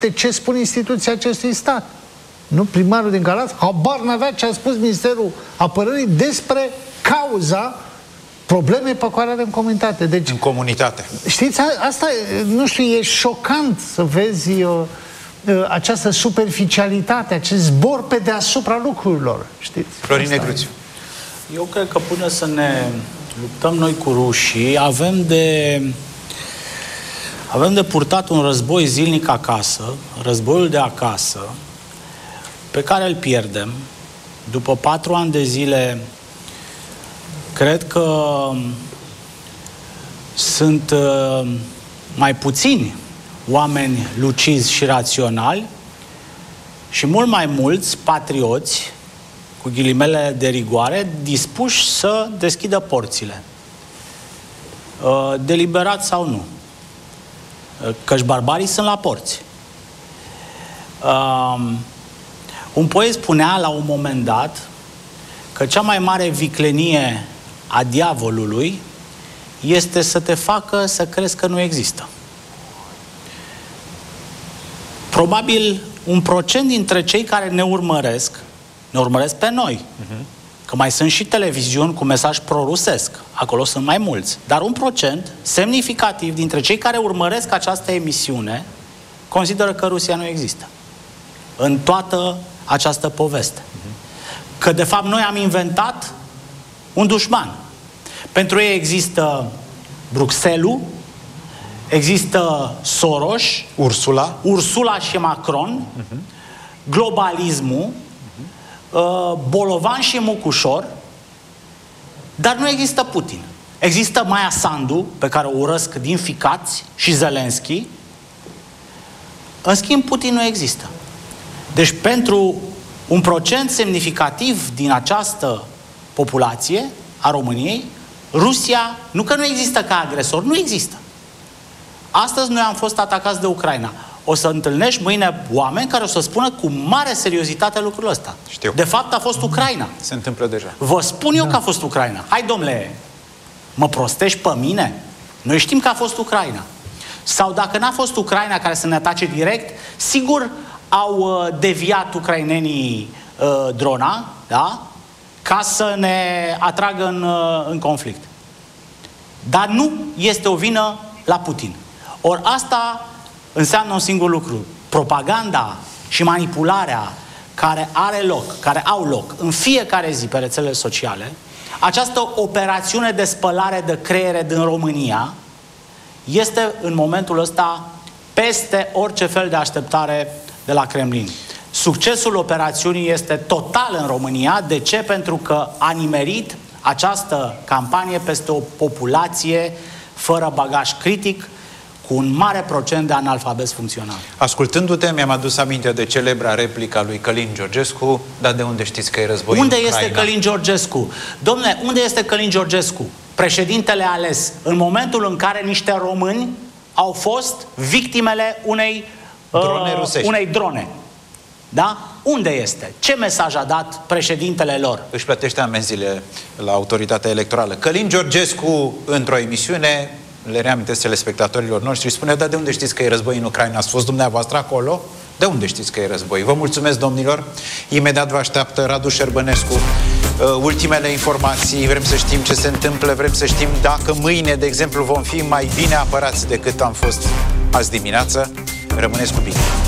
de ce spune instituția acestui stat. Nu, primarul din Galați habar n-avea ce a spus Ministerul Apărării despre cauza problemei pe care avem comunitate. Deci, în comunitate. Știți, asta, nu știu, e șocant să vezi această superficialitate, acest zbor pe deasupra lucrurilor. Știți? Florin Negruțiu. Eu cred că până să ne luptăm noi cu rușii, avem de purtat un război zilnic acasă, războiul de acasă, pe care îl pierdem. După 4 ani de zile, cred că sunt mai puțini oameni lucizi și raționali și mult mai mulți patrioți, cu ghilimele de rigoare, dispuși să deschidă porțile. Deliberat sau nu. Căci barbarii sunt la porți. Un poet spunea la un moment dat că cea mai mare viclenie a diavolului este să te facă să crezi că nu există. Probabil 1% dintre cei care ne urmăresc pe noi. Că mai sunt și televiziuni cu mesaj prorusesc. Acolo sunt mai mulți. Dar 1% semnificativ dintre cei care urmăresc această emisiune consideră că Rusia nu există. În toată această poveste. Că de fapt noi am inventat un dușman. Pentru ei există Bruxelles, există Soros, Ursula și Macron, globalismul, Bolovan și Mucușor, dar nu există Putin. Există Maia Sandu, pe care o urăsc din ficați, și Zelenski. În schimb, Putin nu există. Deci pentru 1% semnificativ din această populație a României, Rusia, nu că nu există ca agresor, nu există. Astăzi noi am fost atacați de Ucraina. O să întâlnești mâine oameni care o să spună cu mare seriozitate lucrul ăsta. Știu. De fapt a fost Ucraina. Se întâmplă deja. Vă spun eu că a fost Ucraina. Hai, domnule, mă prostești pe mine? Noi știm că a fost Ucraina. Sau dacă n-a fost Ucraina care să ne atace direct, sigur au deviat ucrainenii drona, da? Ca să ne atragă în conflict. Dar nu este o vină la Putin. Ori asta înseamnă un singur lucru. Propaganda și manipularea care au loc în fiecare zi pe rețelele sociale, această operațiune de spălare de creiere din România este în momentul ăsta peste orice fel de așteptare de la Kremlin. Succesul operațiunii este total în România. De ce? Pentru că a nimerit această campanie peste o populație fără bagaj critic, cu un mare procent de analfabeti funcționali. Ascultându-te, mi-am adus aminte de celebra replica lui Călin Georgescu, dar de unde știți că e război unde în Ucraina? Este Călin Georgescu? Dom'le, unde este Călin Georgescu? Președintele ales, în momentul în care niște români au fost victimele unei drone. Da? Unde este? Ce mesaj a dat președintele lor? Își plătește amenziile la autoritatea electorală. Călin Georgescu, într-o emisiune, le reamintesc telespectatorilor noștri, spune: dar de unde știți că e război în Ucraina? Ați fost dumneavoastră acolo? De unde știți că e război? Vă mulțumesc, domnilor. Imediat vă așteaptă Radu Șerbănescu. Ultimele informații, vrem să știm ce se întâmplă, vrem să știm dacă mâine, de exemplu, vom fi mai bine apărați decât am fost azi dimineață. Rămâneți cu bine.